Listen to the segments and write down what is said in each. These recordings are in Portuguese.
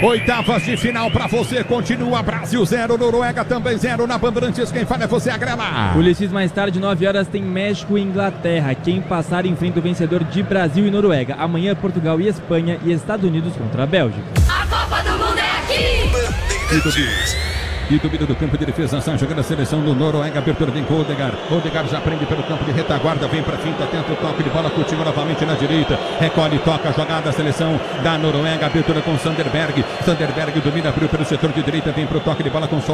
Oitavas de final pra você, continua Brasil 0, Noruega também 0, na Bandeirantes quem fala é você, Agrela. Ulisses, mais tarde, 9 horas, tem México e Inglaterra. Quem passar enfrenta o vencedor de Brasil e Noruega. Amanhã, Portugal e Espanha e Estados Unidos contra a Bélgica. A Copa do Mundo é aqui! Bandeirantes. E domínio do campo de defesa, sai jogando a seleção do Noruega, abertura vem com o Odegaard. Odegaard já prende pelo campo de retaguarda, vem pra finta, tenta o toque de bola, Coutinho novamente na direita, recolhe, toca a jogada, a seleção da Noruega, abertura com Sanderberg. Sanderberg domina, abriu pelo setor de direita, vem pro toque de bola com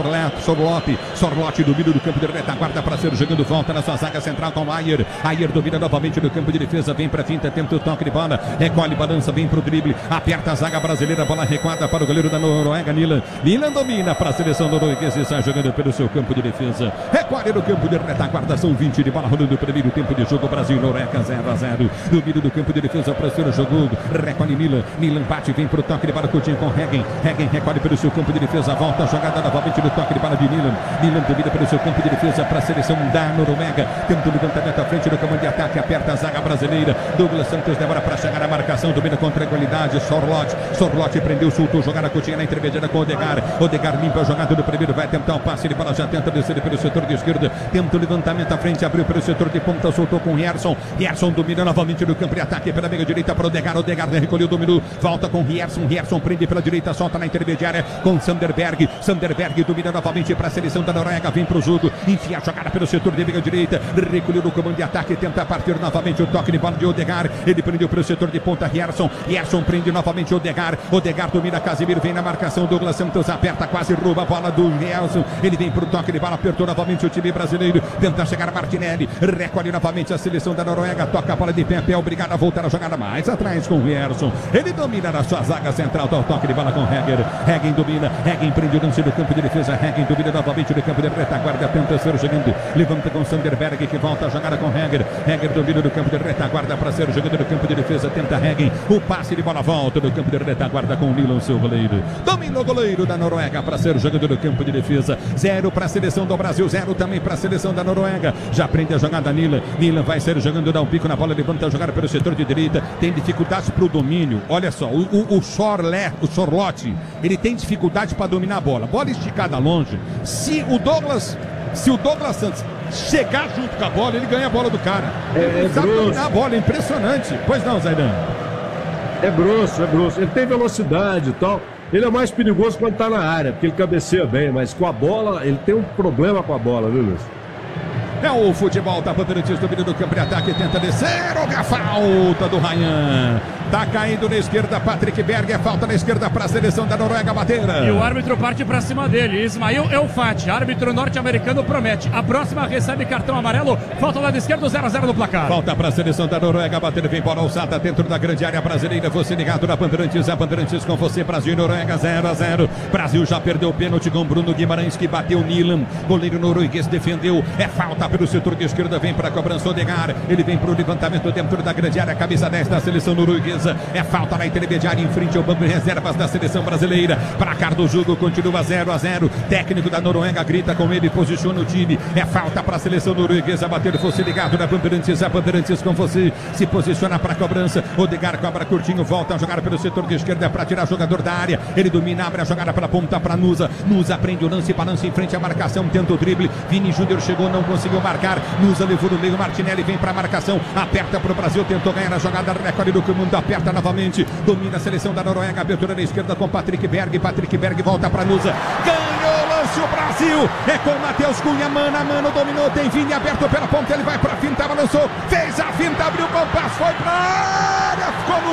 Sorloth, domínio do campo de retaguarda pra ser jogando, volta na sua zaga central com Ayer. Ayer domina novamente no campo de defesa, vem pra finta, tenta o toque de bola, recolhe, balança, vem pro drible, aperta a zaga brasileira, bola recuada para o goleiro da Noruega, Nilan. Nilan domina para a seleção do norueguês, está jogando pelo seu campo de defesa. Recolhe no campo de retaguarda, são 20 de bola rolando o primeiro tempo de jogo. Brasil e Noruega 0-0. Domínio do campo de defesa para ser o jogo. Recolhe Nilan. Nilan bate, vem para o toque de bola. Coutinho com Hegen. Hegen recolhe pelo seu campo de defesa. Volta a jogada novamente no toque de bola de Nilan. Nilan domina pelo seu campo de defesa para a seleção da Noruega. Tenta o levantamento à frente do comando de ataque. Aperta a zaga brasileira. Douglas Santos demora para chegar à marcação. Domina com tranquilidade. Sorloth prendeu, soltou. Jogada Coutinho na intermediária com Odegaard. Odegaard limpa a jogada do primeiro. Vai tentar o passe de bola, já tenta descer pelo setor de esquerda, tenta o levantamento à frente, abriu pelo setor de ponta, soltou com Rierson. Rierson domina novamente no campo de ataque pela meia direita para Odegaard. Odegaard recolheu, dominou, volta com Rierson. Rierson prende pela direita, solta na intermediária com Sanderberg. Sanderberg domina novamente para a seleção da Noruega, vem para o jogo, enfia a jogada pelo setor de meia direita, recolheu no comando de ataque, tenta partir novamente o toque de bola de Odegaard. Ele prendeu pelo setor de ponta Rierson. Rierson prende novamente Odegaard. Odegaard domina Casemiro, vem na marcação. Douglas Santos aperta, quase rouba a bola do Rierson. Ele vem pro toque de bola, apertou novamente o time brasileiro, tenta chegar Martinelli, recolhe novamente a seleção da Noruega, toca a bola de pé, obrigado a voltar a jogada mais atrás com o Rierson. Ele domina na sua zaga central, dá o toque de bola com Hegen. Hegen domina, Hegen prende o lance do campo de defesa, Hegen domina novamente no campo de retaguarda, tenta ser jogando, levanta com Sanderberg que volta a jogada com Hegen. Hegen domina no campo de retaguarda para ser jogando no campo de defesa, tenta Hegen, o passe de bola volta no campo de retaguarda com o Nilan, seu goleiro. Domina o goleiro da Noruega para ser jogando no campo de defesa. 0 para a seleção do Brasil, 0 também para a seleção da Noruega. Já prende a jogada Nilan. Nilan vai ser jogando, dá um pico na bola, levanta a jogada pelo setor de direita. Tem dificuldades para o domínio. Olha só, o Sorloth, ele tem dificuldade para dominar a bola. Bola esticada longe. Se o Douglas Santos chegar junto com a bola, ele ganha a bola do cara. Ele sabe dominar a bola, é impressionante. Pois não, Zaidan? É grosso. Ele tem velocidade e tal. Ele é mais perigoso quando tá na área, porque ele cabeceia bem, mas com a bola, ele tem um problema com a bola, viu, Luiz? É o futebol da Bandeirantes, domínio do campo de ataque, tenta descer, olha a falta do Ryan. Tá caindo na esquerda, Patrick Berg, é falta na esquerda para a seleção da Noruega bater. E o árbitro parte para cima dele, Ismail Elfati, árbitro norte-americano, promete. A próxima recebe cartão amarelo, falta lado esquerdo, 0-0 no placar. Falta para a seleção da Noruega bater, vem bola alçada dentro da grande área brasileira, você ligado na Bandeirantes, a Bandeirantes com você, Brasil e Noruega 0-0. Brasil já perdeu o pênalti com Bruno Guimarães que bateu Nilan, goleiro norueguês defendeu, é falta pelo setor de esquerda, vem para a cobrança Odegaard, ele vem para o levantamento dentro da grande área, camisa 10 da seleção norueguesa. É falta na intermediária em frente ao banco de reservas da seleção brasileira. Placar do jogo continua 0-0. Técnico da Noruega grita com ele, posiciona o time. É falta para a seleção norueguesa bater. Você ligado na Bandeirantes, a Bandeirantes com você. Se posiciona para a cobrança. Odegaard cobra curtinho, volta a jogar pelo setor de esquerda para tirar jogador da área. Ele domina, abre a jogada para ponta para Nusa. Nusa prende o lance, balança em frente à marcação, tenta o drible. Vini Júnior chegou, não conseguiu marcar. Nusa levou no meio, Martinelli vem para a marcação. Aperta para o Brasil, tentou ganhar a jogada. Recolhe do comando, aperta novamente, domina a seleção da Noruega, abertura na esquerda com Patrick Berg volta para Nusa, ganhou o lance o Brasil, é com Matheus Cunha, mano a mano, dominou, tem Vini aberto pela ponta, ele vai para a finta, balançou, fez a finta, abriu o compasso, foi para a área, ficou no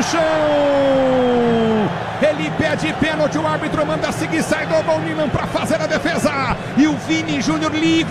chão, ele pede pênalti, o árbitro manda seguir, sai do gol Nilan para fazer a defesa, e o Vini Júnior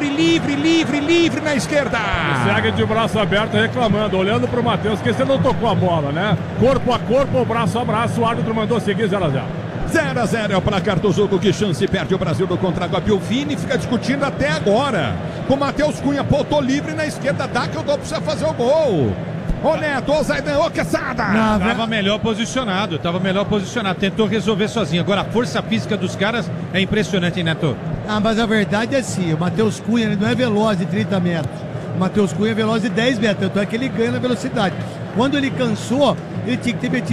livre na esquerda. Segue de braço aberto reclamando, olhando para o Matheus, que você não tocou a bola, né? Corpo a corpo, braço a braço, o árbitro mandou seguir 0-0. 0-0 é o placar do jogo, que chance perde o Brasil no contra-golpe. O Vini fica discutindo até agora com o Matheus Cunha, pô, tô livre na esquerda, dá que eu dou pra você fazer o gol. Ô Neto, ô Zaidan, ô Quesada. Tava melhor posicionado, tentou resolver sozinho. Agora a força física dos caras é impressionante, hein, Neto? Mas a verdade é assim, o Matheus Cunha ele não é veloz de 30 metros. O Matheus Cunha é veloz de 10 metros, tanto é que ele ganha na velocidade. Quando ele cansou, ele tinha que ter metido